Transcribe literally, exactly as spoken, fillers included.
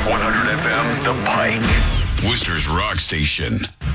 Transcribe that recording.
one hundred F M, The Pike. Worcester's Rock Station.